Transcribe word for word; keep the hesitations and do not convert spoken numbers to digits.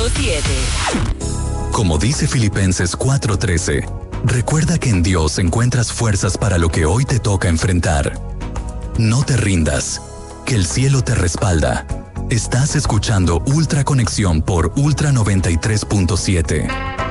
siete. Como dice Filipenses cuatro trece, recuerda que en Dios encuentras fuerzas para lo que hoy te toca enfrentar. No te rindas, que el cielo te respalda. Estás escuchando Ultra Conexión por Ultra noventa y tres punto siete.